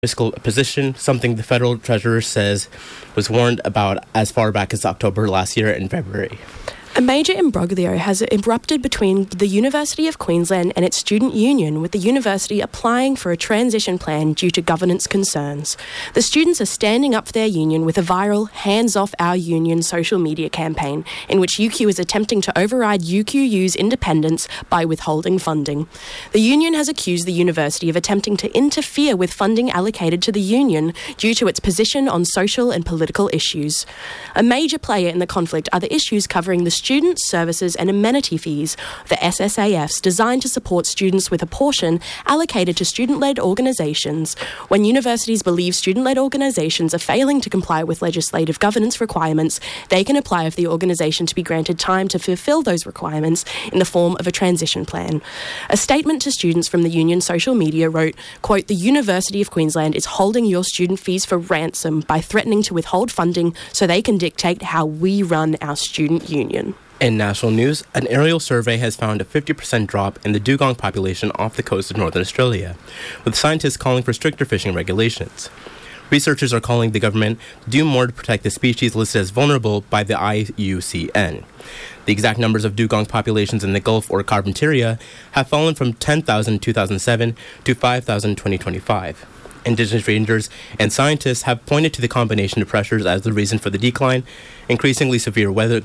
fiscal position, something the federal treasurer says was warned about as far back as October last year in February. A major imbroglio has erupted between the University of Queensland and its student union, with the university applying for a transition plan due to governance concerns. The students are standing up for their union with a viral Hands Off Our Union social media campaign, in which UQ is attempting to override UQU's independence by withholding funding. The union has accused the university of attempting to interfere with funding allocated to the union due to its position on social and political issues. A major player in the conflict are the issues covering the student services and amenity fees, the SSAFs, designed to support students, with a portion allocated to student-led organisations. When universities believe student-led organisations are failing to comply with legislative governance requirements, they can apply for the organisation to be granted time to fulfil those requirements in the form of a transition plan. A statement to students from the union social media wrote, quote, "The University of Queensland is holding your student fees for ransom by threatening to withhold funding so they can dictate how we run our student union." In national news, an aerial survey has found a 50% drop in the dugong population off the coast of northern Australia, with scientists calling for stricter fishing regulations. Researchers are calling the government to do more to protect the species listed as vulnerable by the IUCN. The exact numbers of dugong populations in the Gulf or Carpentaria have fallen from 10,000 in 2007 to 5,000 in 2025. Indigenous rangers and scientists have pointed to the combination of pressures as the reason for the decline. Increasingly severe weather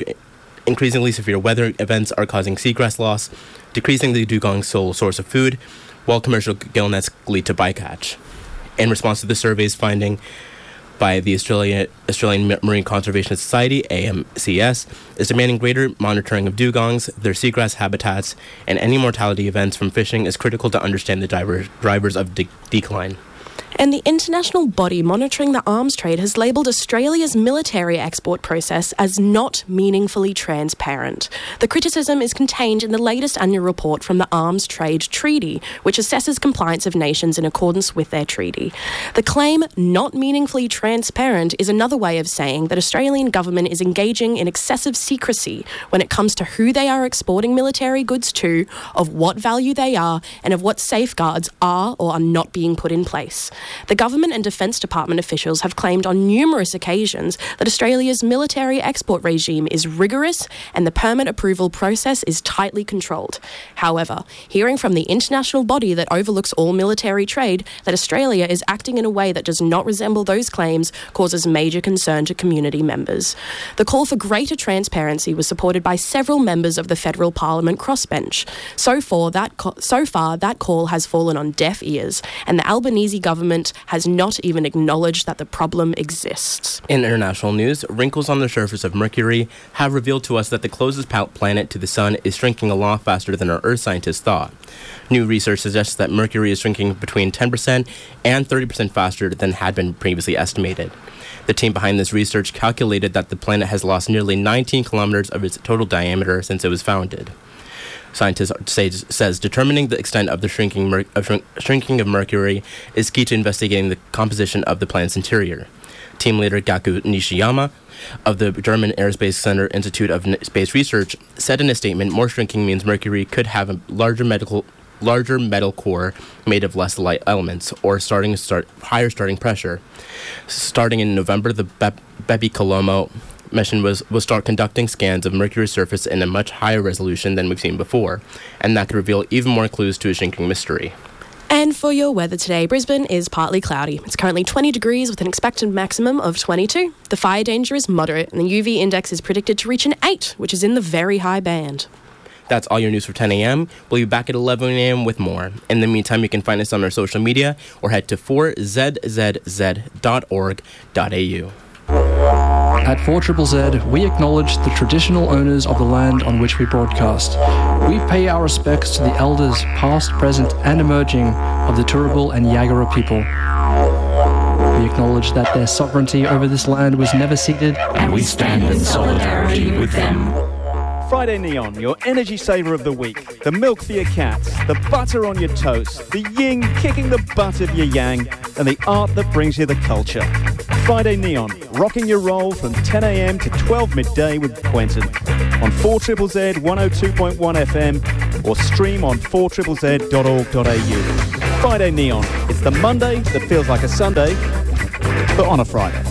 events are causing seagrass loss, decreasing the dugong's sole source of food, while commercial gill nets lead to bycatch. In response to the survey's finding by the Australian Marine Conservation Society, AMCS, is demanding greater monitoring of dugongs, their seagrass habitats, and any mortality events from fishing is critical to understand the drivers of decline. And the international body monitoring the arms trade has labelled Australia's military export process as not meaningfully transparent. The criticism is contained in the latest annual report from the Arms Trade Treaty, which assesses compliance of nations in accordance with their treaty. The claim, not meaningfully transparent, is another way of saying that Australian government is engaging in excessive secrecy when it comes to who they are exporting military goods to, of what value they are, and of what safeguards are or are not being put in place. The Government and Defence Department officials have claimed on numerous occasions that Australia's military export regime is rigorous and the permit approval process is tightly controlled. However, hearing from the international body that overlooks all military trade that Australia is acting in a way that does not resemble those claims causes major concern to community members. The call for greater transparency was supported by several members of the Federal Parliament crossbench. So far, that call has fallen on deaf ears, and the Albanese government has not even acknowledged that the problem exists. In international news, wrinkles on the surface of Mercury have revealed to us that the closest planet to the Sun is shrinking a lot faster than our Earth scientists thought. New research suggests that Mercury is shrinking between 10% and 30% faster than had been previously estimated. The team behind this research calculated that the planet has lost nearly 19 kilometers of its total diameter since it was founded. Scientists says determining the extent of the shrinking of Mercury is key to investigating the composition of the planet's interior. Team leader Gaku Nishiyama of the German Aerospace Center Institute of Space Research said in a statement, more shrinking means Mercury could have a larger metal core made of less light elements, or higher starting pressure. Starting in November, the Bepi Colombo mission will start conducting scans of Mercury's surface in a much higher resolution than we've seen before, and that could reveal even more clues to a shrinking mystery. And for your weather today, Brisbane is partly cloudy. It's currently 20 degrees with an expected maximum of 22. The fire danger is moderate, and the UV index is predicted to reach an 8, which is in the very high band. That's all your news for 10 a.m. We'll be back at 11 a.m. with more. In the meantime, you can find us on our social media or head to 4zzz.org.au. At 4ZZZ, we acknowledge the traditional owners of the land on which we broadcast. We pay our respects to the elders, past, present, and emerging, of the Turrbal and Yagara people. We acknowledge that their sovereignty over this land was never ceded, and we stand in solidarity with them. Friday Neon, your energy saver of the week. The milk for your cats, the butter on your toast, the yin kicking the butt of your yang, and the art that brings you the culture. Friday Neon, rocking your roll from 10 a.m. to 12 midday with Quentin. On 4ZZZ 102.1 FM or stream on 4ZZZ.org.au. Friday Neon. It's the Monday that feels like a Sunday, but on a Friday.